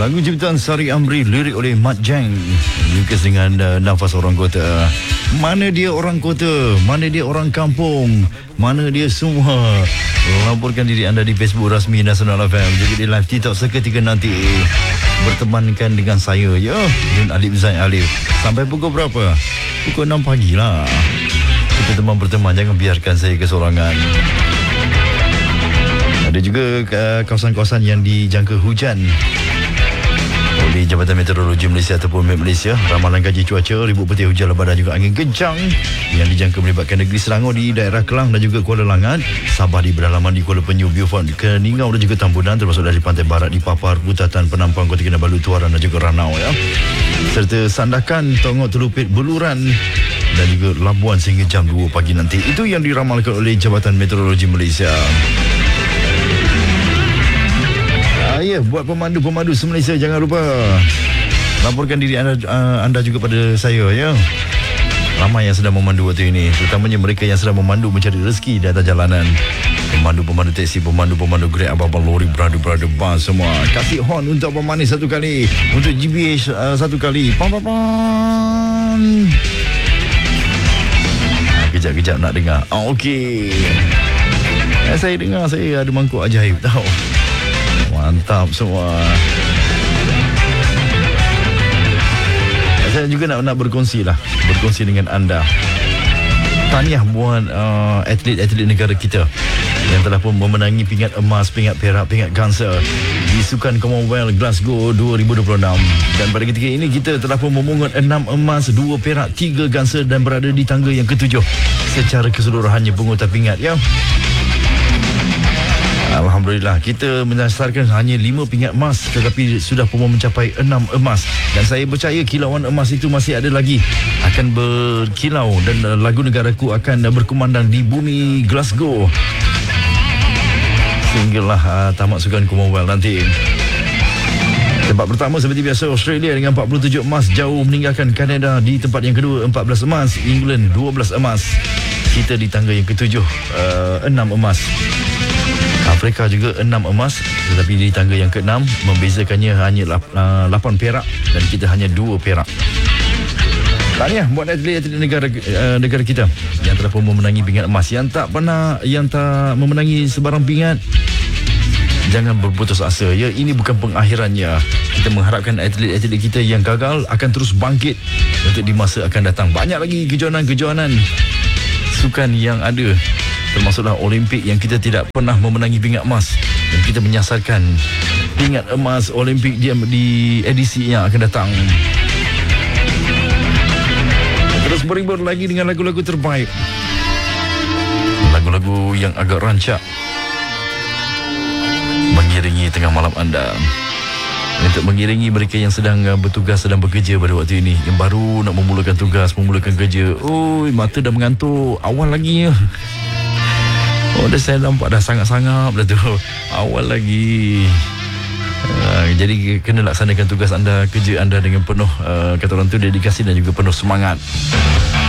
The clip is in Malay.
Lagu ciptaan Sari Amri, lirik oleh Mat Jang, Lukas dengan nafas orang kota. Mana dia orang kota, mana dia orang kampung, mana dia semua. Laporkan diri anda di Facebook rasmi Nasional FM, juga di live TikTok seketika nanti. Bertemankan dengan saya, ya, Yun Alif Zain Alif. Sampai pukul berapa? Pukul 6 pagi lah. Kita teman berteman, jangan biarkan saya kesorangan. Ada juga kawasan-kawasan yang dijangka hujan oleh Jabatan Meteorologi Malaysia ataupun MET Malaysia. Ramalan kaji cuaca, ribut petir hujan lebat dan juga angin kencang yang dijangka melibatkan negeri Selangor di daerah Kelang dan juga Kuala Langat, Sabah di pedalaman di Kuala Penyu, Beaufort, Keningau dan juga Tambunan, termasuk dari pantai barat di Papar, Putatan, Penampang, Kota Kinabalu, Tuaran dan juga Ranau, ya. Serta Sandakan, Tongok, Telupit, Beluran dan juga Labuan sehingga jam 2 pagi nanti. Itu yang diramalkan oleh Jabatan Meteorologi Malaysia. Ya, buat pemandu-pemandu se-Malaysia, jangan lupa laporkan diri anda juga pada saya, ya. Ramai yang sedang memandu waktu ini, terutamanya mereka yang sedang memandu mencari rezeki di atas jalanan. Pemandu-pemandu teksi, pemandu-pemandu Grab, abang-abang lori, brother bus semua. Kasih horn untuk Abang Manis satu kali, untuk GBH satu kali. Pam. Kejap-kejap nak dengar. Okey. Saya dengar saya ada mangkuk ajaib tau. Mantap semua. Saya juga nak berkongsi dengan anda. Tahniah buat atlet-atlet negara kita yang telah pun memenangi pingat emas, pingat perak, pingat gangsa di Sukan Commonwealth Glasgow 2026. Dan pada ketika ini kita telah pun memungut 6 emas, 2 perak, 3 gangsa dan berada di tangga yang ke-7 secara keseluruhannya pungutan pingat, ya. Alhamdulillah, kita menyasarkan hanya 5 pingat emas tetapi sudah pun mencapai 6 emas. Dan saya percaya kilauan emas itu masih ada lagi, akan berkilau dan lagu negaraku akan berkumandang di bumi Glasgow sehinggalah tamat Sukan Commonwealth nanti. Tempat pertama seperti biasa Australia dengan 47 emas, jauh meninggalkan Kanada di tempat yang kedua 14 emas, England 12 emas. Kita di tangga yang ke-7 6 emas. Afrika juga 6 emas, tetapi di tangga yang ke-6 membezakannya hanya 8 perak dan kita hanya 2 perak. Tahniah buat atlet-atlet negara kita yang telah pun memenangi pingat emas. Yang tak memenangi sebarang pingat, jangan berputus asa, ya. Ini bukan pengakhirannya. Kita mengharapkan atlet-atlet kita yang gagal akan terus bangkit untuk di masa akan datang. Banyak lagi kejohanan-kejohanan sukan yang ada, termasuklah Olimpik yang kita tidak pernah memenangi pingat emas, dan kita menyasarkan pingat emas Olimpik di edisi yang akan datang. Terus berhibur lagi dengan lagu-lagu terbaik, lagu-lagu yang agak rancak mengiringi tengah malam anda, untuk mengiringi mereka yang sedang bertugas, sedang bekerja pada waktu ini, yang baru nak memulakan tugas, memulakan kerja. Mata dah mengantuk awal lagi, ya. Dah saya nampak dah sangat-sangat dah tu awal lagi. Jadi kena laksanakan tugas anda, kerja anda dengan penuh kata orang tu dedikasi dan juga penuh semangat.